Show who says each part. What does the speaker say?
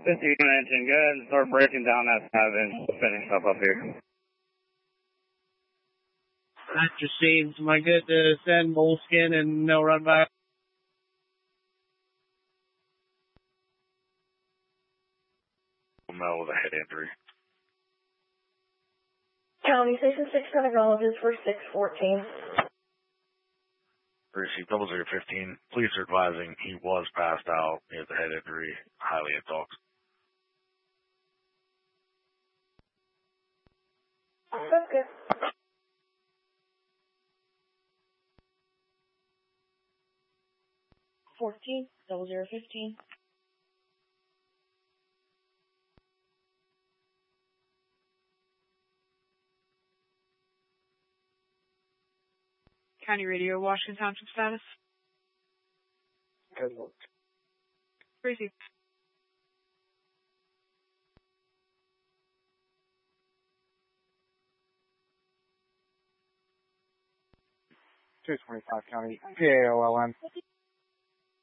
Speaker 1: 1519, go ahead and start breaking down that 5-inch. We'll finish up here.
Speaker 2: That just seems my good to send Moleskin and no run back.
Speaker 3: Mel with a head injury.
Speaker 4: County Station 6 acknowledges for 614.
Speaker 3: Received 0015. Police are advising he was passed out. He has a head injury, highly intoxicated.
Speaker 4: That's good. $14, 0015.
Speaker 5: County Radio, Washington Township status.
Speaker 2: Good work.
Speaker 5: Received.
Speaker 2: $225 County, PAOLN.